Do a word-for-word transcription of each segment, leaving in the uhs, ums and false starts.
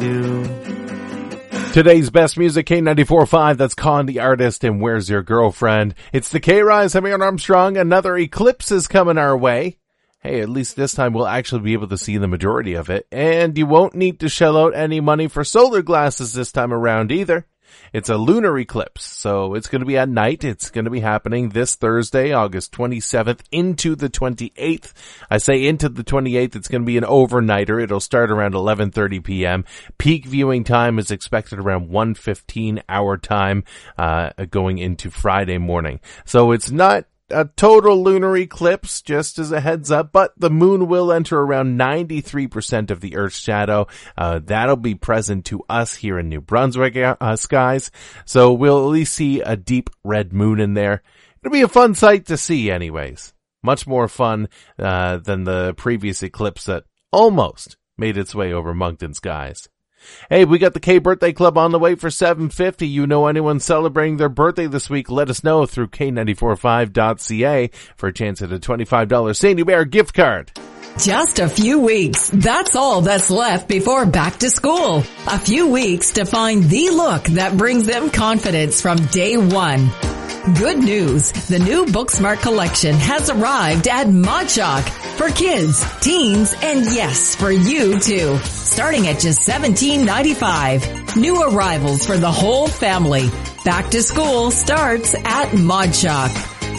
do. Today's best music, K ninety-four point five, that's Con the Artist and Where's Your Girlfriend? It's the K-Rise, I'm Aaron Armstrong. Another eclipse is coming our way. Hey, at least this time we'll actually be able to see the majority of it. And you won't need to shell out any money for solar glasses this time around either. It's a lunar eclipse, so it's going to be at night. It's going to be happening this Thursday, August twenty-seventh into the twenty-eighth. I say into the twenty-eighth, it's going to be an overnighter. It'll start around eleven thirty p.m. Peak viewing time is expected around one fifteen our time, uh, going into Friday morning. So it's not a total lunar eclipse, just as a heads up, but the moon will enter around ninety-three percent of the Earth's shadow. Uh, that'll be present to us here in New Brunswick uh, skies. So we'll at least see a deep red moon in there. It'll be a fun sight to see anyways. Much more fun, uh, than the previous eclipse that almost made its way over Moncton skies. Hey, we got the K Birthday Club on the way for seven fifty. You know anyone celebrating their birthday this week? Let us know through K ninety-four five dot C A for a chance at a twenty-five dollars Sandy Bear gift card. Just a few weeks. That's all that's left before back to school. A few weeks to find the look that brings them confidence from day one. Good news. The new Booksmart collection has arrived at ModShock for kids, teens, and yes, for you too. Starting at just seventeen ninety-five. New arrivals for the whole family. Back to school starts at ModShock.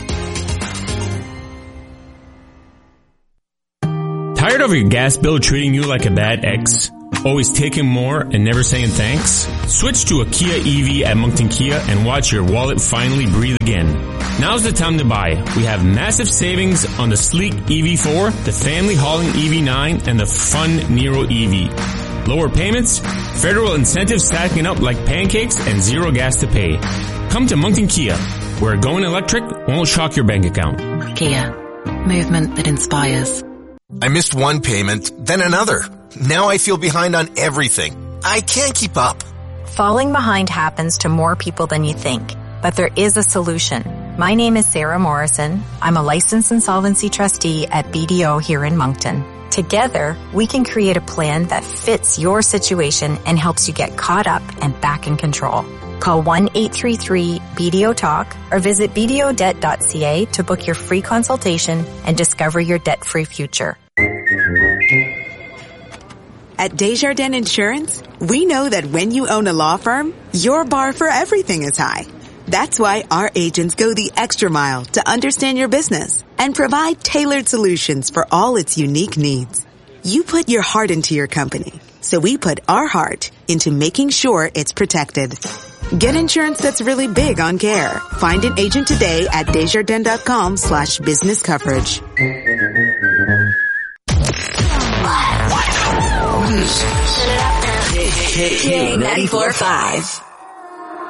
Tired of your gas bill treating you like a bad ex? Always taking more and never saying thanks? Switch to a Kia E V at Moncton Kia and watch your wallet finally breathe again. Now's the time to buy. We have massive savings on the sleek E V four, the family hauling E V nine, and the fun Nero E V. Lower payments, federal incentives stacking up like pancakes, and zero gas to pay. Come to Moncton Kia, where going electric won't shock your bank account. Kia, movement that inspires. I missed one payment, then another. Now I feel behind on everything. I can't keep up. Falling behind happens to more people than you think, but there is a solution. My name is Sarah Morrison. I'm a licensed insolvency trustee at B D O here in Moncton. Together, we can create a plan that fits your situation and helps you get caught up and back in control. Call one eight three three B D O talk or visit b d o debt dot c a to book your free consultation and discover your debt-free future. At Desjardins Insurance, we know that when you own a law firm, your bar for everything is high. That's why our agents go the extra mile to understand your business and provide tailored solutions for all its unique needs. You put your heart into your company, so we put our heart into making sure it's protected. Get insurance that's really big on care. Find an agent today at Desjardins.com slash business coverage. K ninety-four point five.